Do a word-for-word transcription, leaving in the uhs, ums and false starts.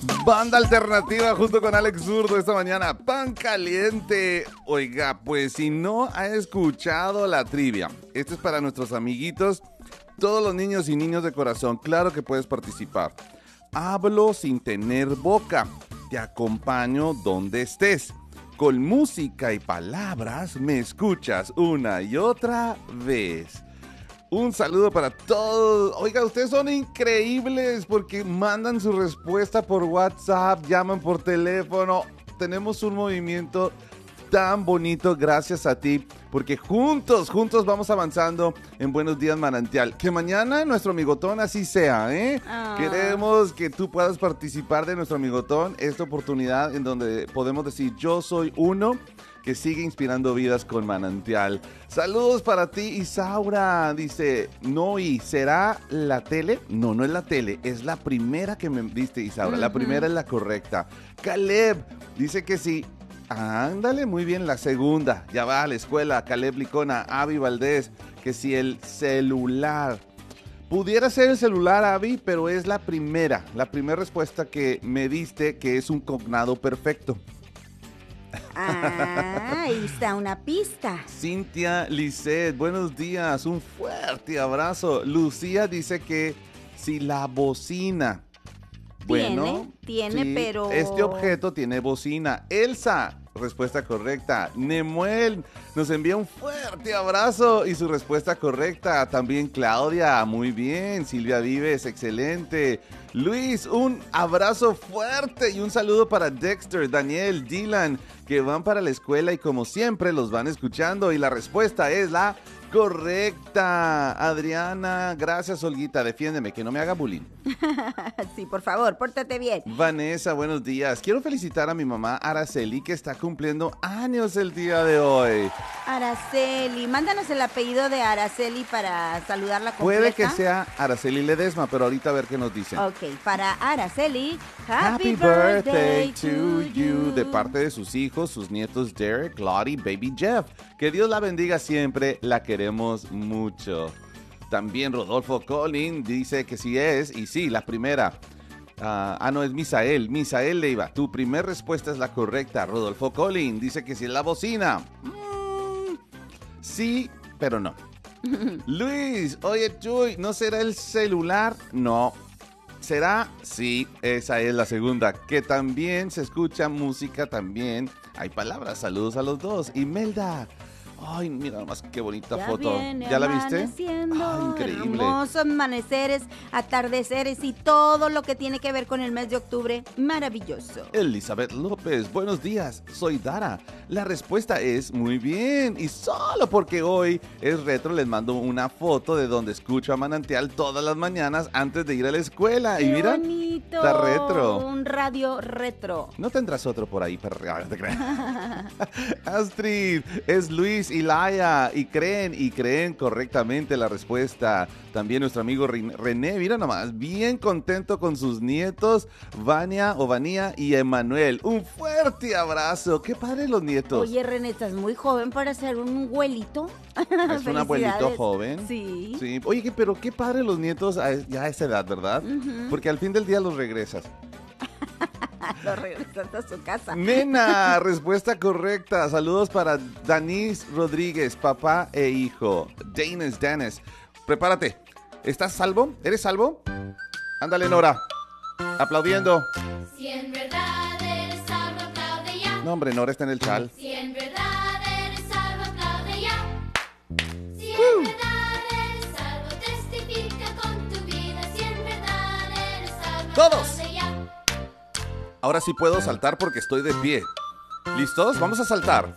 Banda alternativa junto con Alex Zurdo esta mañana, pan caliente. Oiga, pues si no ha escuchado la trivia, esto es para nuestros amiguitos, todos los niños y niños de corazón, claro que puedes participar. Hablo sin tener boca, te acompaño donde estés. Con música y palabras me escuchas una y otra vez. Un saludo para todos. Oiga, ustedes son increíbles porque mandan su respuesta por WhatsApp, llaman por teléfono. Tenemos un movimiento tan bonito gracias a ti, porque juntos, juntos vamos avanzando en Buenos Días Manantial. Que mañana nuestro amigotón así sea, ¿eh? Ah. Queremos que tú puedas participar de nuestro amigotón, esta oportunidad en donde podemos decir yo soy uno que sigue inspirando vidas con Manantial. Saludos para ti, Isaura. Dice, no, ¿y será la tele? No, no es la tele, es la primera que me diste, Isaura. Uh-huh. La primera es la correcta. Caleb dice que sí. Ándale, muy bien, la segunda. Ya va a la escuela. Caleb Licona, Avi Valdés, que si el celular. Pudiera ser el celular, Avi, pero es la primera. La primera respuesta que me diste, que es un cognado perfecto. Ah, ahí está una pista. Cintia Lisset, buenos días, un fuerte abrazo. Lucía dice que si la bocina. Tiene, Bueno, tiene, sí, pero... este objeto tiene bocina. Elsa, respuesta correcta. Nemuel nos envía un fuerte abrazo y su respuesta correcta. También Claudia, muy bien. Silvia Vives, excelente. Luis, un abrazo fuerte y un saludo para Dexter, Daniel, Dylan, que van para la escuela y como siempre los van escuchando. Y la respuesta es la correcta. Adriana, gracias, Olguita, defiéndeme, que no me haga bullying. Sí, por favor, pórtate bien. Vanessa, buenos días. Quiero felicitar a mi mamá Araceli, que está cumpliendo años el día de hoy. Araceli, mándanos el apellido de Araceli para saludarla completa. Puede que sea Araceli Ledesma, pero ahorita a ver qué nos dicen. Ok, para Araceli, Happy, Happy birthday, birthday to you. De parte de sus hijos, sus nietos Derek, Lottie, Baby Jeff. Que Dios la bendiga siempre, la queremos mucho. También Rodolfo Collin dice que sí es, y sí, la primera. Uh, ah, no, es Misael. Misael Leiva, tu primer respuesta es la correcta. Rodolfo Collin dice que sí es la bocina. Mm, sí, pero no. Luis, oye, Chuy, ¿no será el celular? No. ¿Será? Sí, esa es la segunda. Que también se escucha música, también hay palabras. Saludos a los dos. Imelda. Ay, mira nomás qué bonita ya foto. ¿Ya la viste? Ay, increíble. Hermosos amaneceres, atardeceres y todo lo que tiene que ver con el mes de octubre. Maravilloso. Elizabeth López, buenos días. Soy Dara. La respuesta es muy bien. Y solo porque hoy es retro, les mando una foto de donde escucho a Manantial todas las mañanas antes de ir a la escuela. ¡Qué y mira, bonito! Está retro. Un radio retro. ¿No tendrás otro por ahí? Astrid, es Luis y Laia, y creen, y creen correctamente la respuesta. También nuestro amigo René, mira nomás, bien contento con sus nietos, Vania, o Vanía y Emanuel. Un fuerte abrazo, qué padre los nietos. Oye, René, estás muy joven para ser un abuelito. Es un abuelito joven. Sí. Sí. Oye, pero qué padre los nietos a, ya a esa edad, ¿verdad? Uh-huh. Porque al fin del día los regresas. Lo regresas a su casa. Nena, respuesta correcta. Saludos para Danis Rodríguez, papá e hijo. Danis, Danis. Prepárate. ¿Estás salvo? ¿Eres salvo? Ándale, Nora. Aplaudiendo. Si en verdad eres salvo, aplaude ya. No, hombre, Nora está en el chal. Si en verdad eres salvo, aplaude ya. Si en uh. verdad eres salvo, testifica con tu vida. Si en verdad eres salvo, ¡todos! Aplaude ya. Ahora sí puedo saltar porque estoy de pie. ¿Listos? Vamos a saltar.